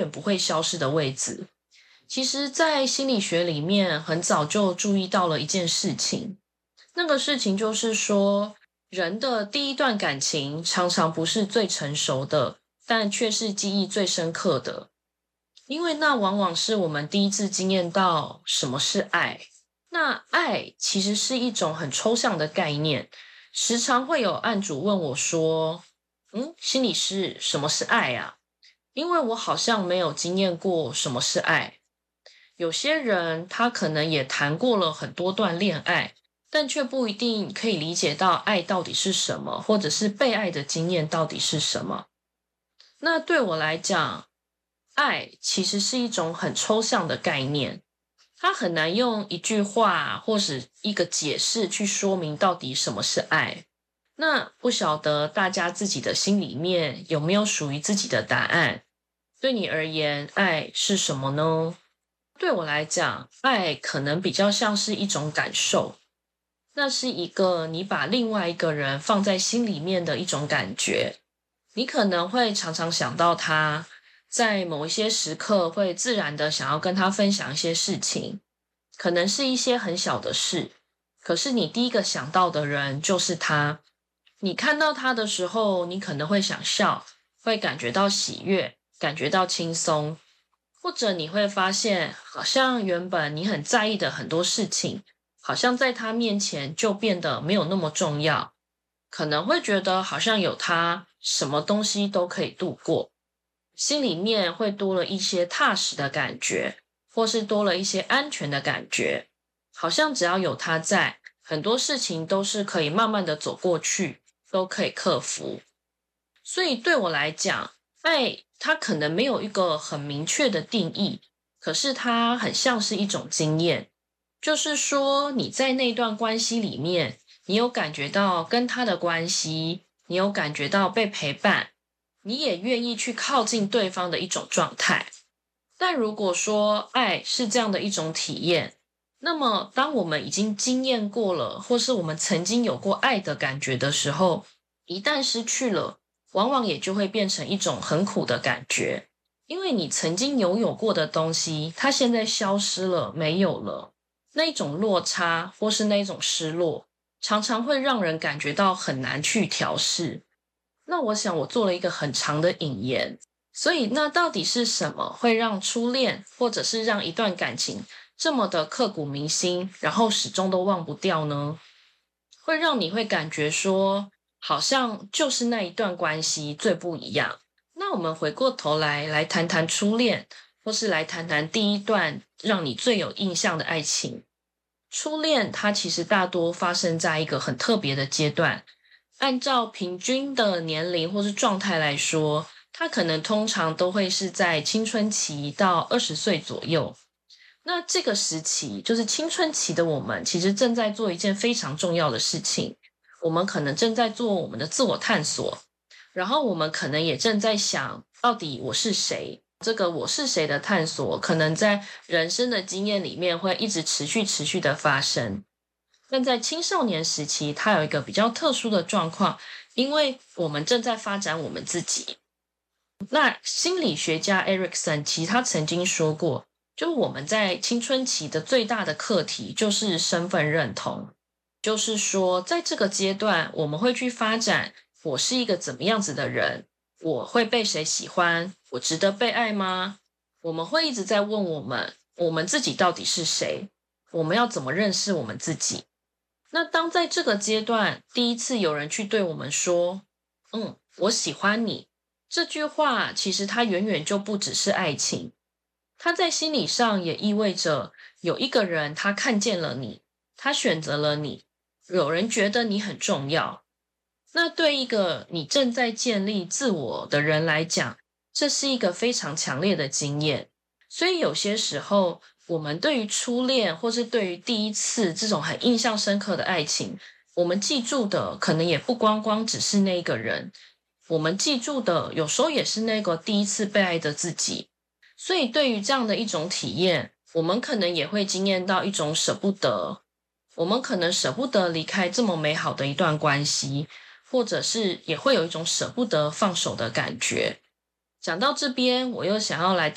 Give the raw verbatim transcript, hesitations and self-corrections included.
远不会消失的位置。其实在心理学里面很早就注意到了一件事情，那个事情就是说，人的第一段感情常常不是最成熟的，但却是记忆最深刻的，因为那往往是我们第一次经验到什么是爱。那爱其实是一种很抽象的概念，时常会有案主问我说，嗯，心理师，什么是爱啊？因为我好像没有经验过什么是爱。有些人他可能也谈过了很多段恋爱，但却不一定可以理解到爱到底是什么，或者是被爱的经验到底是什么。那对我来讲，爱其实是一种很抽象的概念，它很难用一句话或是一个解释去说明到底什么是爱。那不晓得大家自己的心里面有没有属于自己的答案？对你而言，爱是什么呢？对我来讲，爱可能比较像是一种感受，那是一个你把另外一个人放在心里面的一种感觉。你可能会常常想到他，在某一些时刻会自然的想要跟他分享一些事情，可能是一些很小的事，可是你第一个想到的人就是他。你看到他的时候，你可能会想笑，会感觉到喜悦，感觉到轻松，或者你会发现，好像原本你很在意的很多事情，好像在他面前就变得没有那么重要，可能会觉得好像有他，什么东西都可以度过，心里面会多了一些踏实的感觉，或是多了一些安全的感觉，好像只要有他在，很多事情都是可以慢慢的走过去，都可以克服。所以对我来讲，爱它可能没有一个很明确的定义，可是它很像是一种经验，就是说你在那段关系里面，你有感觉到跟他的关系，你有感觉到被陪伴，你也愿意去靠近对方的一种状态。但如果说爱是这样的一种体验，那么当我们已经经验过了，或是我们曾经有过爱的感觉的时候，一旦失去了，往往也就会变成一种很苦的感觉，因为你曾经拥有过的东西，它现在消失了，没有了，那一种落差或是那一种失落，常常会让人感觉到很难去调试。那我想我做了一个很长的引言，所以那到底是什么会让初恋，或者是让一段感情这么的刻骨铭心，然后始终都忘不掉呢？会让你会感觉说，好像就是那一段关系最不一样。那我们回过头来来谈谈初恋，或是来谈谈第一段让你最有印象的爱情。初恋它其实大多发生在一个很特别的阶段，按照平均的年龄或是状态来说，它可能通常都会是在青春期到二十岁左右。那这个时期就是青春期的我们，其实正在做一件非常重要的事情，我们可能正在做我们的自我探索，然后我们可能也正在想，到底我是谁？这个我是谁的探索，可能在人生的经验里面会一直持续持续的发生。但在青少年时期，它有一个比较特殊的状况，因为我们正在发展我们自己。那心理学家 Erikson 其实他曾经说过，就我们在青春期的最大的课题就是身份认同，就是说在这个阶段我们会去发展我是一个怎么样子的人，我会被谁喜欢，我值得被爱吗？我们会一直在问我们我们自己到底是谁，我们要怎么认识我们自己。那当在这个阶段第一次有人去对我们说，嗯，我喜欢你，这句话其实它远远就不只是爱情，它在心理上也意味着有一个人他看见了你，他选择了你，有人觉得你很重要。那对一个你正在建立自我的人来讲，这是一个非常强烈的经验。所以有些时候我们对于初恋或是对于第一次这种很印象深刻的爱情，我们记住的可能也不光光只是那个人，我们记住的有时候也是那个第一次被爱的自己。所以对于这样的一种体验，我们可能也会经验到一种舍不得，我们可能舍不得离开这么美好的一段关系，或者是也会有一种舍不得放手的感觉。讲到这边，我又想要来